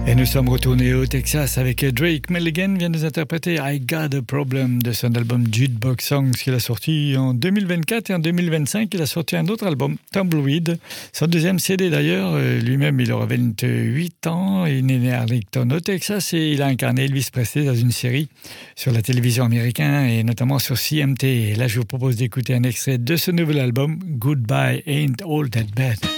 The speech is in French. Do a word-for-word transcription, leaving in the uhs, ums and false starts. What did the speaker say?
Et nous sommes retournés au Texas avec Drake Milligan vient nous interpréter I Got a Problem de son album Jukebox Songs qu'il a sorti en deux mille vingt-quatre et en deux mille vingt-cinq il a sorti un autre album Tumbleweed, son deuxième C D d'ailleurs. Lui-même il aurait vingt-huit ans, il est né à Arlington au Texas et il a incarné Elvis Presley dans une série sur la télévision américaine et notamment sur C M T. Et là je vous propose d'écouter un extrait de ce nouvel album Goodbye Ain't All That Bad.